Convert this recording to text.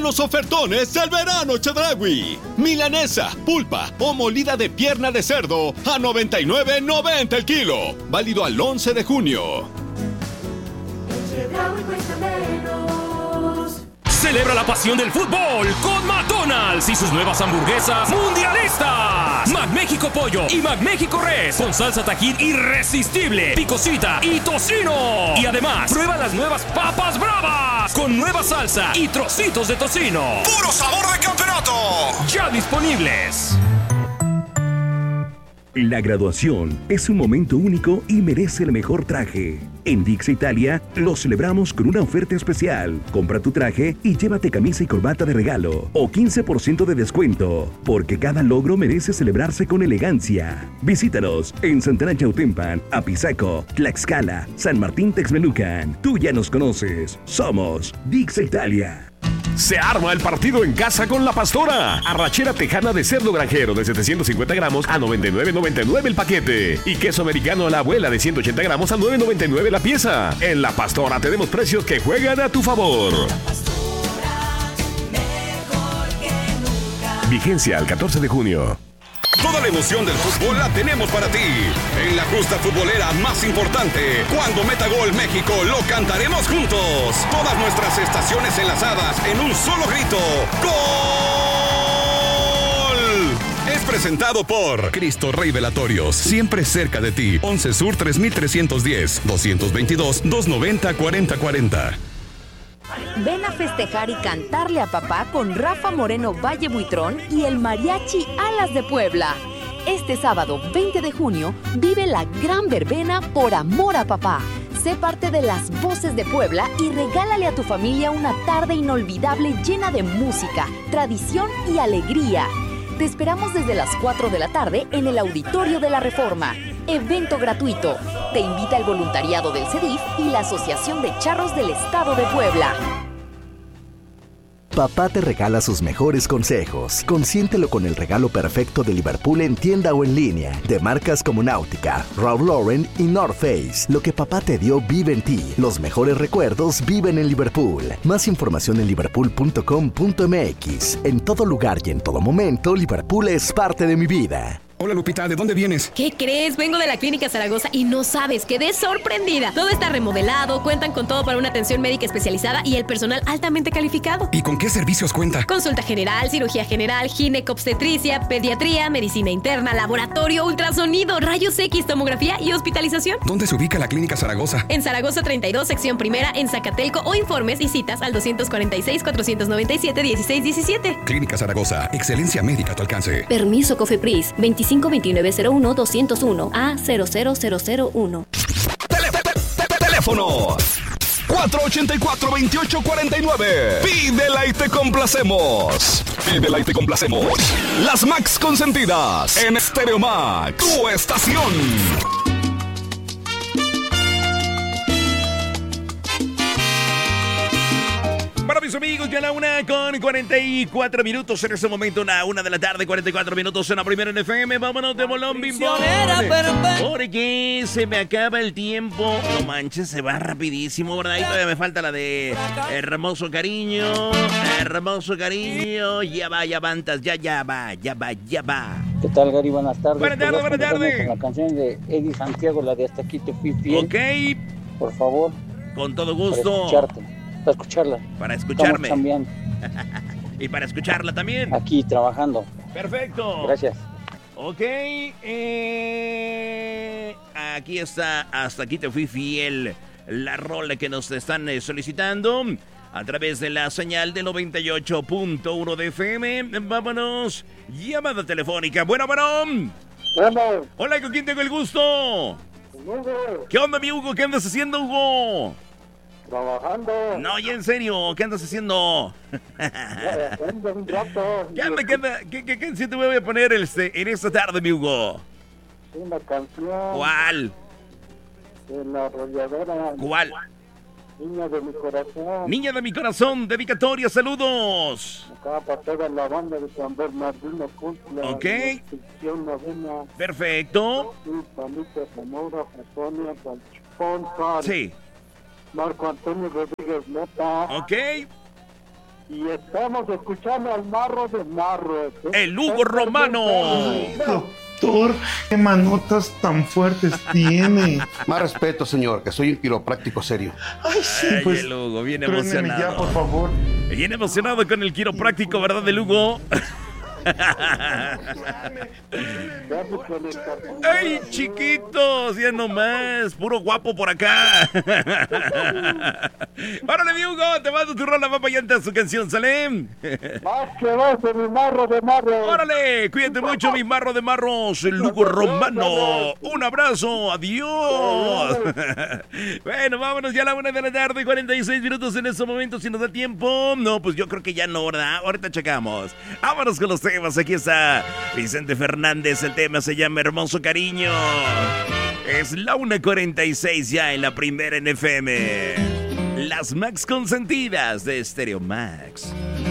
Los ofertones del verano Chedraui. Milanesa, pulpa o molida de pierna de cerdo a $99.90 el kilo. Válido al 11 de junio. Chedraui cuesta menos. Celebra la pasión del fútbol con McDonald's y sus nuevas hamburguesas mundialistas. McMéxico Pollo y McMéxico Res con salsa Tajín irresistible, picosita y tocino. Y además, prueba las nuevas papas bravas con nueva salsa y trocitos de tocino. ¡Puro sabor de campeonato! Ya disponibles. La graduación es un momento único y merece el mejor traje. En Dix Italia lo celebramos con una oferta especial. Compra tu traje y llévate camisa y corbata de regalo o 15% de descuento, porque cada logro merece celebrarse con elegancia. Visítanos en Santana Chautempan, Apizaco, Tlaxcala, San Martín Texmelucan. Tú ya nos conoces. Somos Dix Italia. Se arma el partido en casa con La Pastora. Arrachera tejana de cerdo granjero de 750 gramos a $99.99 el paquete. Y queso americano a la abuela de 180 gramos a $9.99 la pieza. En La Pastora tenemos precios que juegan a tu favor. La Pastora, mejor que nunca. Vigencia al 14 de junio. Toda la emoción del fútbol la tenemos para ti. En la justa futbolera más importante, cuando meta gol México, lo cantaremos juntos. Todas nuestras estaciones enlazadas en un solo grito. ¡Gol! Es presentado por Cristo Rey Velatorios, siempre cerca de ti. 11 Sur 3310, 222-290-4040. Ven a festejar y cantarle a papá con Rafa Moreno Valle Buitrón y el Mariachi Alas de Puebla. Este sábado 20 de junio vive la gran verbena por amor a papá. Sé parte de las voces de Puebla y regálale a tu familia una tarde inolvidable llena de música, tradición y alegría. Te esperamos desde las 4 de la tarde en el Auditorio de la Reforma. Evento gratuito. Te invita el voluntariado del CEDIF y la Asociación de Charros del Estado de Puebla. Papá te regala sus mejores consejos. Consiéntelo con el regalo perfecto de Liverpool en tienda o en línea, de marcas como Náutica, Ralph Lauren y North Face. Lo que papá te dio vive en ti. Los mejores recuerdos viven en Liverpool. Más información en liverpool.com.mx. En todo lugar y en todo momento, Liverpool es parte de mi vida. Hola Lupita, ¿de dónde vienes? ¿Qué crees? Vengo de la Clínica Zaragoza y no sabes, quedé sorprendida. Todo está remodelado, cuentan con todo para una atención médica especializada y el personal altamente calificado. ¿Y con qué servicios cuenta? Consulta general, cirugía general, ginecobstetricia, pediatría, medicina interna, laboratorio, ultrasonido, rayos X, tomografía y hospitalización. ¿Dónde se ubica la Clínica Zaragoza? En Zaragoza 32, sección primera, en Zacatelco, o informes y citas al 246-497-1617. Clínica Zaragoza, excelencia médica a tu alcance. Permiso COFEPRIS, 252901-201 A00001. Teléfono 484-2849. Pídela y te complacemos. Pídela y te complacemos. Las Max consentidas en Stereo Max, tu estación. Bueno, mis amigos, ya la 1:44 en este momento, una de la tarde, 44 minutos en la primera en FM. Vámonos de bolón, bimbón. Porque se me acaba el tiempo. No manches, se va rapidísimo, ¿verdad? Y todavía me falta la de hermoso cariño. Hermoso cariño. Ya va. ¿Qué tal, Gary? Buenas tardes. Buenas tardes. Con la canción de Eddie Santiago, la de Hasta aquí te fui fiel. Ok. Por favor. Con todo gusto. Para escucharla. Para escucharme. Estamos también. Y para escucharla también. Aquí trabajando. Perfecto. Gracias. Ok. Aquí está. Hasta aquí te fui fiel. La rola que nos están solicitando a través de la señal de 98.1 de FM. Vámonos. Llamada telefónica. Bueno. Hola, ¿con quién tengo el gusto? Hugo. ¿Qué onda, mi Hugo? ¿Qué andas haciendo, Hugo? Trabajando. No, ya en serio, ¿qué andas haciendo? Un rato. ¿Qué canción te voy a poner en esta tarde, mi Hugo? Una canción. ¿Cuál? De la arrolladora. ¿Cuál? Niña de mi corazón. Niña de mi corazón, dedicatoria, saludos. Acá para toda la banda de San Bernardino Cúpula. Ok. Sección novena. Perfecto. Palito Zamora, Antonia, Panchipón, Sí. Marco Antonio Rodríguez Mota. Ok. Y estamos escuchando al Marro de Marro. ¡El Hugo Romano! Doctor, qué manotas tan fuertes tiene. Más respeto, señor, que soy un quiropráctico serio. Ay, sí, pues. El Hugo, bien Truéneme emocionado. ya, por favor. Bien emocionado con el quiropráctico, ¿verdad, el Hugo? ¡Ay, chiquitos! Ya nomás, puro guapo por acá. ¡Órale, mi Hugo! Te mando tu rola, papá, y antes su canción, ¿sale? Más que beso, mi Marro de Marro. ¡Órale! Cuídate mucho, mi Marro de Marros, el Hugo Romano. Un abrazo, adiós. Bueno, vámonos ya a la 1 de la tarde, 46 minutos en este momento, si nos da tiempo. No, pues yo creo que ya no, ¿verdad? Ahorita checamos. Vámonos con los temas. Aquí está Vicente Fernández. El tema se llama Hermoso Cariño. Es la 1:46 ya en la primera en FM. Las Max consentidas de Stereo Max.